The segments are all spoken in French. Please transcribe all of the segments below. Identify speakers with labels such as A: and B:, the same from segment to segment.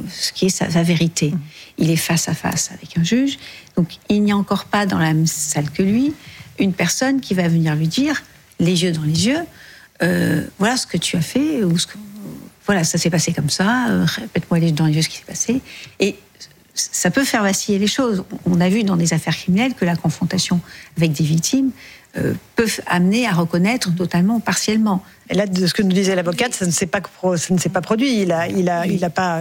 A: ce qui est sa vérité. Il est face à face avec un juge, donc il n'y a encore pas dans la même salle que lui une personne qui va venir lui dire, les yeux dans les yeux, voilà ce que tu as fait, ou voilà, ça s'est passé comme ça, répète-moi dans les yeux ce qui s'est passé. Et ça peut faire vaciller les choses. On a vu dans des affaires criminelles que la confrontation avec des victimes peut amener à reconnaître totalement ou partiellement.
B: Et là, de ce que nous disait l'avocate, ça ne s'est pas produit. Il a pas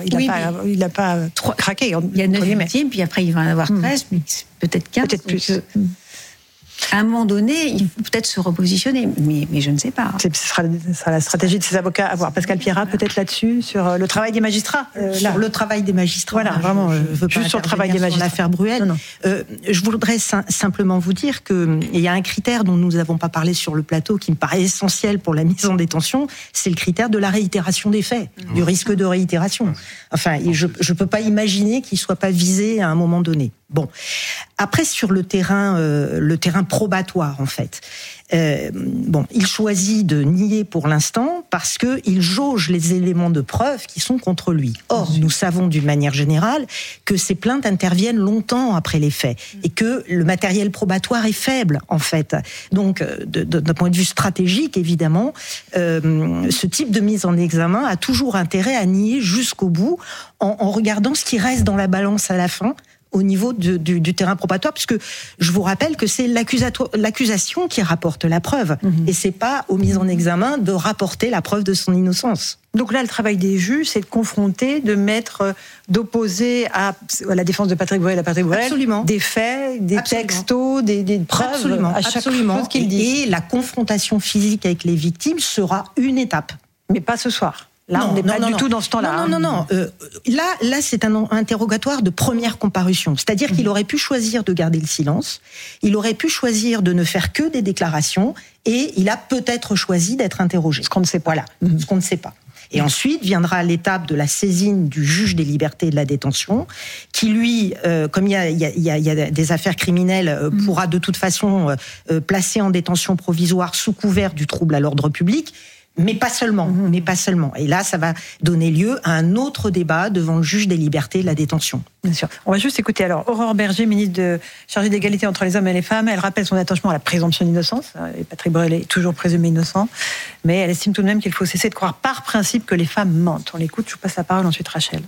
B: craqué.
A: Il y a 9 victimes, puis après il va en avoir 13, mais peut-être 15.
B: Peut-être plus.
A: À un moment donné, il faut peut-être se repositionner, mais je ne sais pas.
B: Ce sera la stratégie de ces avocats à voir. Pascal Pierrat, peut-être là-dessus, sur le travail des magistrats.
C: Sur le travail des magistrats.
B: Voilà, vraiment,
C: je veux
B: juste sur le travail des magistrats.
C: L'affaire Bruel.
B: Non.
C: Je voudrais simplement vous dire qu'il y a un critère dont nous n'avons pas parlé sur le plateau qui me paraît essentiel pour la mise en détention, c'est le critère de la réitération des faits, du risque de réitération. Enfin, je ne peux pas imaginer qu'il ne soit pas visé à un moment donné. Bon, après sur le terrain probatoire en fait. Il choisit de nier pour l'instant parce que il jauge les éléments de preuve qui sont contre lui. Or, nous savons d'une manière générale que ces plaintes interviennent longtemps après les faits et que le matériel probatoire est faible en fait. Donc, d'un point de vue stratégique, évidemment, ce type de mise en examen a toujours intérêt à nier jusqu'au bout en regardant ce qui reste dans la balance à la fin. Au niveau du terrain probatoire, puisque je vous rappelle que c'est l'accusation qui rapporte la preuve, et c'est pas aux mises en examen de rapporter la preuve de son innocence.
B: Donc là, le travail des juges, c'est de confronter, d'opposer à la défense de Patrick Bruel
C: Absolument.
B: Des faits, des textos, des preuves, à chaque chose qu'il dit.
C: Et la confrontation physique avec les victimes sera une étape.
B: Mais pas ce soir. Là, on n'est pas du tout dans ce temps-là.
C: Non. Là, c'est un interrogatoire de première comparution. C'est-à-dire qu'il aurait pu choisir de garder le silence, il aurait pu choisir de ne faire que des déclarations, et il a peut-être choisi d'être interrogé.
B: Ce qu'on ne sait pas.
C: Voilà, ce qu'on ne sait pas. Et ensuite viendra l'étape de la saisine du juge des libertés et de la détention, qui lui, comme il y a des affaires criminelles, pourra de toute façon placer en détention provisoire sous couvert du trouble à l'ordre public. Mais pas seulement. Et là, ça va donner lieu à un autre débat devant le juge des libertés et de la détention.
B: Bien sûr. On va juste écouter alors Aurore Bergé, ministre chargée d'égalité entre les hommes et les femmes. Elle rappelle son attachement à la présomption d'innocence. Et Patrick Bruel est toujours présumé innocent. Mais elle estime tout de même qu'il faut cesser de croire par principe que les femmes mentent. On l'écoute, je vous passe la parole ensuite Rachel.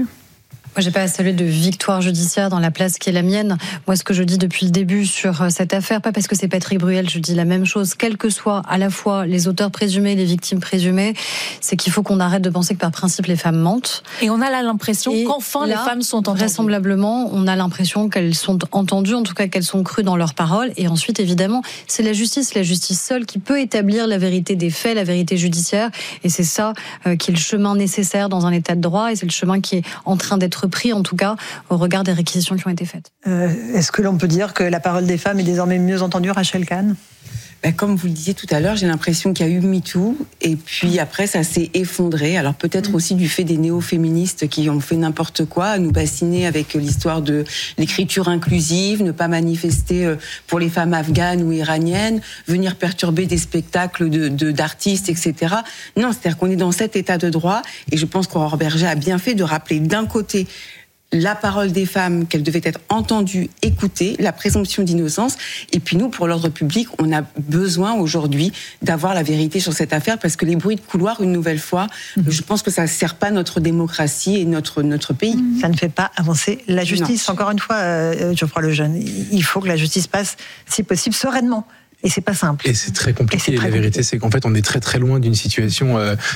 D: Moi, j'ai pas à saluer de victoire judiciaire dans la place qui est la mienne. Moi, ce que je dis depuis le début sur cette affaire, pas parce que c'est Patrick Bruel, je dis la même chose, quels que soient à la fois les auteurs présumés, les victimes présumées, c'est qu'il faut qu'on arrête de penser que par principe les femmes mentent.
E: Et on a là l'impression qu'enfin les femmes sont entendues.
D: Vraisemblablement, on a l'impression qu'elles sont entendues, en tout cas qu'elles sont crues dans leurs paroles. Et ensuite, évidemment, c'est la justice seule qui peut établir la vérité des faits, la vérité judiciaire. Et c'est ça qui est le chemin nécessaire dans un état de droit, et c'est le chemin qui est en train d'être pris, en tout cas, au regard des réquisitions qui ont été faites.
B: Est-ce que l'on peut dire que la parole des femmes est désormais mieux entendue, Rachel Kahn ?
F: Comme vous le disiez tout à l'heure, j'ai l'impression qu'il y a eu MeToo, et puis après ça s'est effondré. Alors peut-être aussi du fait des néo-féministes qui ont fait n'importe quoi, à nous bassiner avec l'histoire de l'écriture inclusive, ne pas manifester pour les femmes afghanes ou iraniennes, venir perturber des spectacles d'artistes, etc. Non, c'est-à-dire qu'on est dans cet état de droit, et je pense qu'Aurore Bergé a bien fait de rappeler d'un côté la parole des femmes, qu'elles devaient être entendues, écoutées, la présomption d'innocence. Et puis nous, pour l'ordre public, on a besoin aujourd'hui d'avoir la vérité sur cette affaire, parce que les bruits de couloir, une nouvelle fois, je pense que ça ne sert pas notre démocratie et notre pays.
B: Ça ne fait pas avancer la justice. Non. Encore une fois, Geoffroy Lejeune, il faut que la justice passe, si possible, sereinement. Et c'est pas simple.
G: Et c'est très compliqué. La vérité, c'est qu'en fait, on est très très loin d'une situation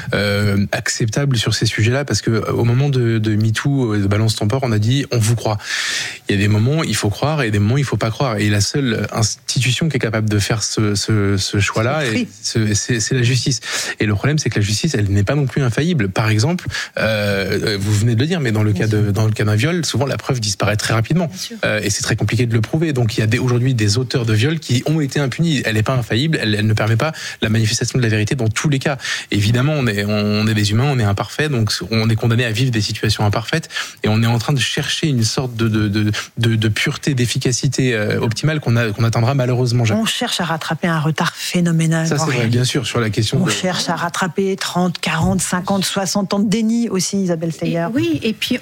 G: acceptable sur ces sujets-là, parce que au moment de MeToo, de Balance ton port, on a dit on vous croit. Il y a des moments il faut croire et des moments il faut pas croire. Et la seule institution qui est capable de faire ce choix-là, c'est la justice. Et le problème, c'est que la justice, elle n'est pas non plus infaillible. Par exemple, vous venez de le dire, mais dans le cas d'un viol, souvent la preuve disparaît très rapidement. Et c'est très compliqué de le prouver. Donc il y a aujourd'hui des auteurs de viol qui ont été impunis. Elle n'est pas infaillible, elle ne permet pas la manifestation de la vérité dans tous les cas. Évidemment, on est des humains, on est imparfaits, donc on est condamné à vivre des situations imparfaites, et on est en train de chercher une sorte de pureté, d'efficacité optimale qu'on atteindra malheureusement jamais.
B: On cherche à rattraper un retard phénoménal.
G: Ça, c'est vrai, bien sûr, sur la question.
B: On cherche à rattraper 30, 40, 50, 60 ans de déni aussi, Isabelle Steyer.
A: Oui, et puis